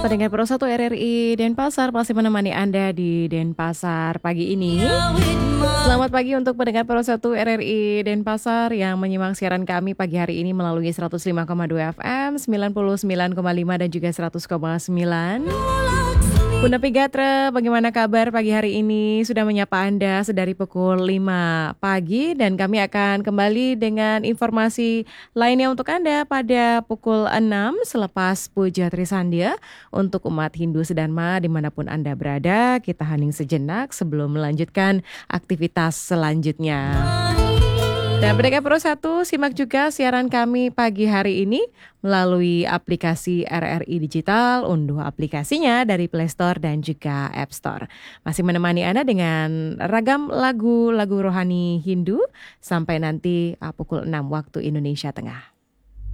Pendengar Pro 1 RRI Denpasar masih menemani Anda di Denpasar pagi ini. Selamat pagi untuk pendengar Pro 1 RRI Denpasar yang menyimak siaran kami pagi hari ini melalui 105,2 FM, 99,5 dan juga 100,9. Bunda Pigatra, bagaimana kabar pagi hari ini? Sudah menyapa Anda sedari pukul 5 pagi dan kami akan kembali dengan informasi lainnya untuk Anda pada pukul 6 selepas Puja Trisandya. Untuk umat Hindu Sedharma dimanapun Anda berada, kita hening sejenak sebelum melanjutkan aktivitas selanjutnya. Dan pendengar Pro 1, simak juga siaran kami pagi hari ini melalui aplikasi RRI Digital. Unduh aplikasinya dari Play Store dan juga App Store. Masih menemani Anda dengan ragam lagu-lagu rohani Hindu sampai nanti pukul 6 waktu Indonesia Tengah.